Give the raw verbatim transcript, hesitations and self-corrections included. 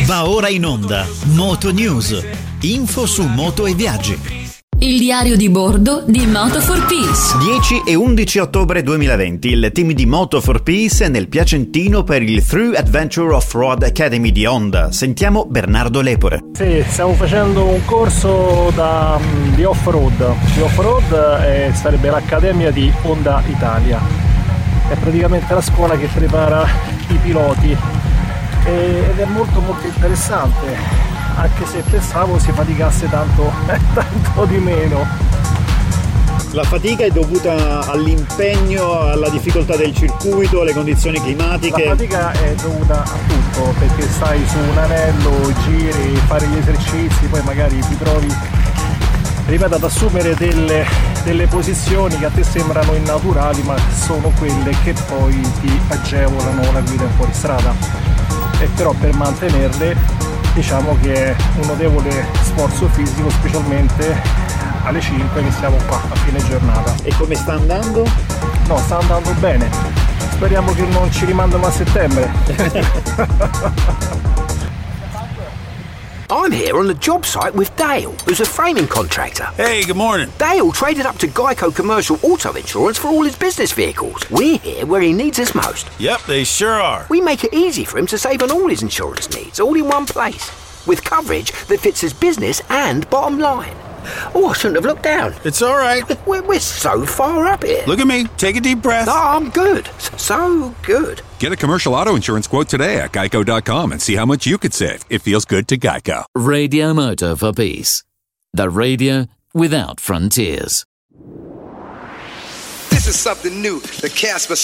Va ora in onda Moto News, info su moto e viaggi. Il diario di bordo di Moto for Peace. dieci e undici ottobre duemilaventi il team di Moto for Peace è nel Piacentino per il Through Adventure Off-Road Academy di Honda. Sentiamo Bernardo Lepore. Sì, stiamo facendo un corso da, di off-road. Di off-road eh, sarebbe l'Accademia di Honda Italia. È praticamente la scuola che prepara i piloti e, ed è molto molto interessante, anche se pensavo si faticasse tanto, tanto di meno. La fatica è dovuta all'impegno, alla difficoltà del circuito, alle condizioni climatiche? La fatica è dovuta a tutto, perché stai su un anello, giri, fare gli esercizi, poi magari ti trovi, ripeto, ad assumere delle, delle posizioni che a te sembrano innaturali, ma sono quelle che poi ti agevolano la guida in fuoristrada. E però per mantenerle diciamo che è un notevole sforzo fisico, specialmente alle cinque che siamo qua a fine giornata. E come sta andando? No, sta andando bene, speriamo che non ci rimandano a settembre. I'm here on the job site with Dale, who's a framing contractor. Hey, good morning. Dale traded up to Geico Commercial Auto Insurance for all his business vehicles. We're here where he needs us most. Yep, they sure are. We make it easy for him to save on all his insurance needs, all in one place, with coverage that fits his business and bottom line. Oh, I shouldn't have looked down. It's all right. We're, we're so far up here. Look at me. Take a deep breath. Oh, I'm good. So good. Get a commercial auto insurance quote today at geico dot com and see how much you could save. It feels good to Geico. Radio Moto for Peace. The radio without frontiers. This is something new. The Casper